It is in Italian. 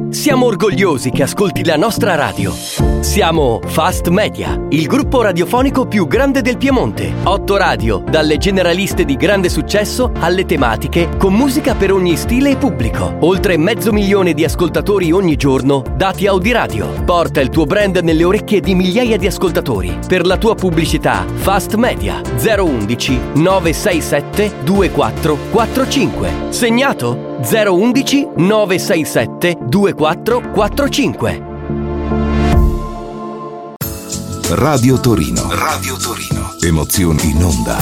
Siamo orgogliosi che ascolti la nostra radio. Siamo Fast Media, il gruppo radiofonico più grande del Piemonte. 8 radio, dalle generaliste di grande successo alle tematiche, con musica per ogni stile e pubblico. Oltre 500.000 di ascoltatori ogni giorno, dati Audiradio. Porta il tuo brand nelle orecchie di migliaia di ascoltatori. Per la tua pubblicità, Fast Media 011 967 2445. Segnato? 011 967 2445. Radio Torino. Radio Torino. Emozioni in onda.